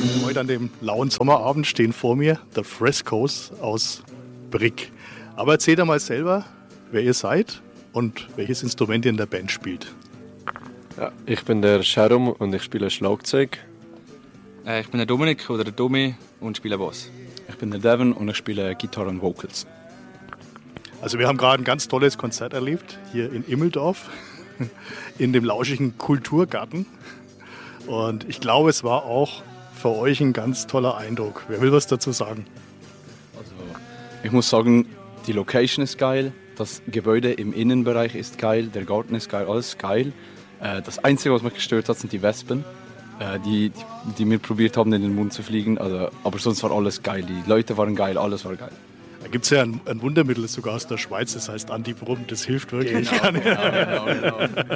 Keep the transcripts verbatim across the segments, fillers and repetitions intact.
Heute an dem lauen Sommerabend stehen vor mir The Frescoes aus Brig. Aber erzählt doch mal selber, wer ihr seid und welches Instrument ihr in der Band spielt. Ja, ich bin der Sharum und ich spiele Schlagzeug. Äh, ich bin der Dominik oder der Domi und spiele Bass. Ich bin der Devin und ich spiele Gitarre und Vocals. Also wir haben gerade ein ganz tolles Konzert erlebt, hier in Immeldorf, in dem lauschigen Kulturgarten. Und ich glaube, es war auch für euch ein ganz toller Eindruck. Wer will was dazu sagen? Also, ich muss sagen, die Location ist geil, das Gebäude im Innenbereich ist geil, der Garten ist geil, alles geil. Das Einzige, was mich gestört hat, sind die Wespen, die, die, die mir probiert haben, in den Mund zu fliegen. Also, aber sonst war alles geil. Die Leute waren geil, alles war geil. Da gibt es ja ein, ein Wundermittel sogar aus der Schweiz, das heißt Antibrum, das hilft wirklich. Genau, genau, genau,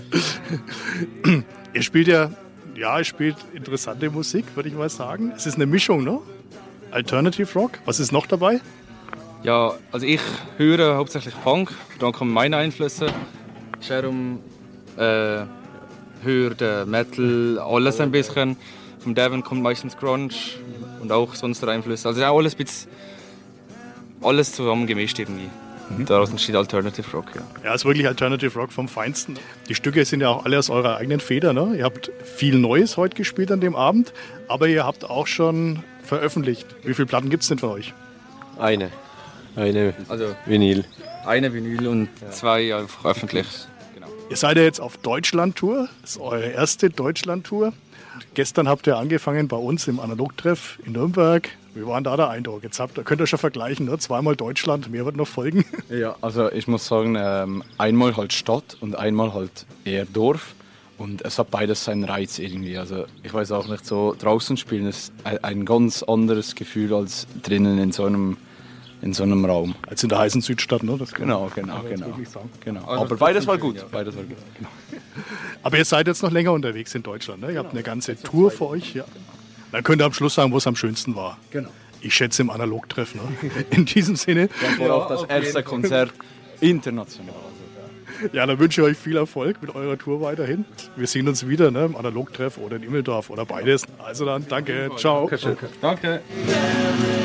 genau. Ihr spielt ja, ja, ihr spielt interessante Musik, würde ich mal sagen. Es ist eine Mischung, ne? Alternative Rock. Was ist noch dabei? Ja, also ich höre hauptsächlich Punk, dann kommen meine Einflüsse. Sharum äh, hört äh, Metal, alles ein bisschen. Vom Devin kommt meistens Grunge und auch sonst Einflüsse. Also auch alles ein bisschen, alles zusammen gemischt irgendwie. Mhm. Daraus entsteht Alternative Rock, ja. Ja, es ist wirklich Alternative Rock vom Feinsten. Die Stücke sind ja auch alle aus eurer eigenen Feder, ne? Ihr habt viel Neues heute gespielt an dem Abend, aber ihr habt auch schon veröffentlicht. Wie viele Platten gibt es denn von euch? Eine. Eine also Vinyl. Eine Vinyl und ja. zwei einfach öffentlich. Genau. Ihr seid ja jetzt auf Deutschland-Tour. Das ist eure erste Deutschland-Tour. Gestern habt ihr angefangen bei uns im Analogtreff in Nürnberg. Wie war denn da der Eindruck? Jetzt habt ihr, könnt ihr schon vergleichen, ne? Zweimal Deutschland, mehr wird noch folgen. Ja, also ich muss sagen, ähm, einmal halt Stadt und einmal halt eher Dorf. Und es hat beides seinen Reiz irgendwie. Also ich weiß auch nicht, so draußen spielen ist ein, ein ganz anderes Gefühl als drinnen in so einem, in so einem Raum. Als in der heißen Südstadt, ne? Das genau, genau, genau. genau. Also aber beides war gut. Beides war gut. Genau. Aber ihr seid jetzt noch länger unterwegs in Deutschland, ne? Ihr habt eine ganze Tour für euch. Ja. Dann könnt ihr am Schluss sagen, wo es am schönsten war. Genau. Ich schätze im Analogtreff. Ne? In diesem Sinne. Das war auch das erste Konzert international. Ja, dann wünsche ich euch viel Erfolg mit eurer Tour weiterhin. Wir sehen uns wieder, ne, im Analogtreff oder in Immeldorf oder beides. Also dann, danke, ciao. Danke. Danke.